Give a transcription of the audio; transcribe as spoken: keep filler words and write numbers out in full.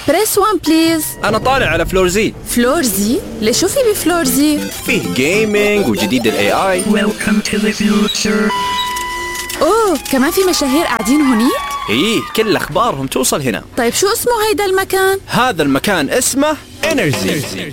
بريس وان بليز. أنا طالع على فلور زي. فلور زي؟ ليش شو في بفلور زي؟ فيه جيمينج وجديد ال إيه آي. Welcome to the future. أوه كمان في مشاهير قاعدين هوني؟ إيه كل أخبارهم توصل هنا. طيب شو اسمه هيدا المكان؟ هذا المكان اسمه إنرجي.